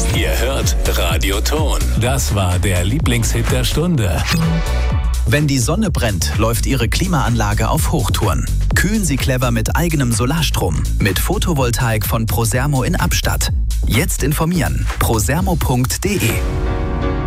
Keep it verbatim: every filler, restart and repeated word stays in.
Ihr hört Radio Ton. Das war der Lieblingshit der Stunde. Wenn die Sonne brennt, läuft Ihre Klimaanlage auf Hochtouren. Kühlen Sie clever mit eigenem Solarstrom. Mit Photovoltaik von Prosermo in Abstatt. Jetzt informieren. prosermo punkt de